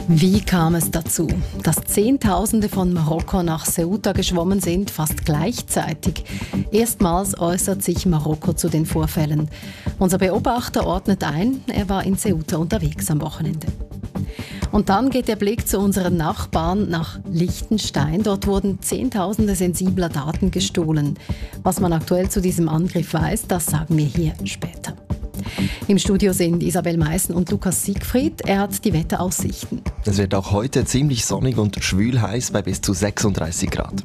Wie kam es dazu, dass Zehntausende von Marokko nach Ceuta geschwommen sind, fast gleichzeitig? Erstmals äußert sich Marokko zu den Vorfällen. Unser Beobachter ordnet ein, er war in Ceuta unterwegs am Wochenende. Und dann geht der Blick zu unseren Nachbarn nach Liechtenstein. Dort wurden Zehntausende sensibler Daten gestohlen. Was man aktuell zu diesem Angriff weiß, das sagen wir hier später. Im Studio sind Isabel Meissen und Lukas Siegfried. Er hat die Wetteraussichten. Es wird auch heute ziemlich sonnig und schwül heiß bei bis zu 36 Grad.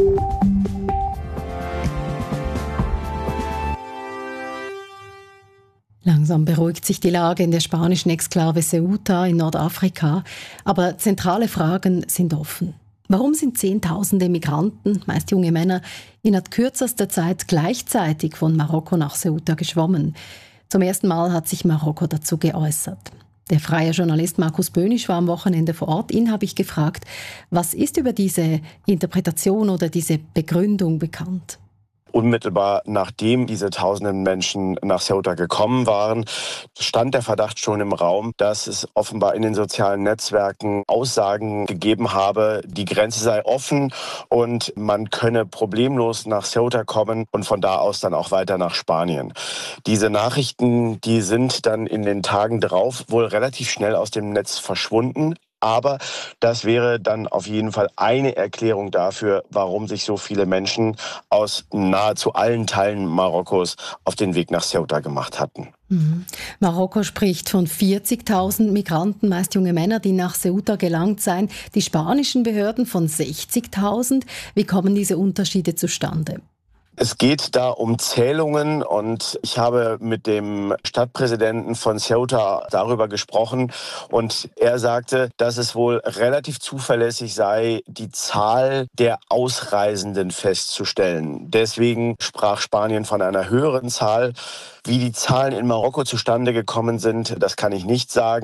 Langsam beruhigt sich die Lage in der spanischen Exklave Ceuta in Nordafrika. Aber zentrale Fragen sind offen. Warum sind Zehntausende Migranten, meist junge Männer, innerhalb kürzester Zeit gleichzeitig von Marokko nach Ceuta geschwommen? Zum ersten Mal hat sich Marokko dazu geäußert. Der freie Journalist Markus Böhnisch war am Wochenende vor Ort. Ihn habe ich gefragt, was ist über diese Interpretation oder diese Begründung bekannt? Unmittelbar nachdem diese tausenden Menschen nach Ceuta gekommen waren, stand der Verdacht schon im Raum, dass es offenbar in den sozialen Netzwerken Aussagen gegeben habe, die Grenze sei offen und man könne problemlos nach Ceuta kommen und von da aus dann auch weiter nach Spanien. Diese Nachrichten, die sind dann in den Tagen drauf wohl relativ schnell aus dem Netz verschwunden. Aber das wäre dann auf jeden Fall eine Erklärung dafür, warum sich so viele Menschen aus nahezu allen Teilen Marokkos auf den Weg nach Ceuta gemacht hatten. Marokko spricht von 40.000 Migranten, meist junge Männer, die nach Ceuta gelangt seien. Die spanischen Behörden von 60.000. Wie kommen diese Unterschiede zustande? Es geht da um Zählungen und ich habe mit dem Stadtpräsidenten von Ceuta darüber gesprochen und er sagte, dass es wohl relativ zuverlässig sei, die Zahl der Ausreisenden festzustellen. Deswegen sprach Spanien von einer höheren Zahl. Wie die Zahlen in Marokko zustande gekommen sind, das kann ich nicht sagen.